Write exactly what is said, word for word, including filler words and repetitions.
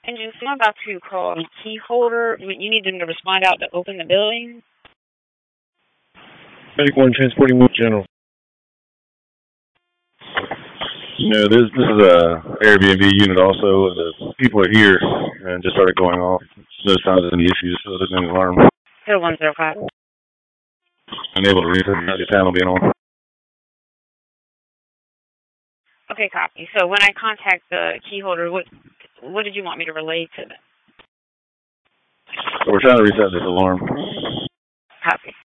Engine, so I'm about to call a key holder. You need them to respond out to open the building. Medic one transporting with General. No, this this is a Airbnb unit also. The people are here and just started going off. No signs of any issues, so there's no alarm. Hill one zero five. Unable to read the panel being on. Okay, copy. So when I contact the key holder, what what did you want me to relay to them? So we're trying to reset this alarm. Copy.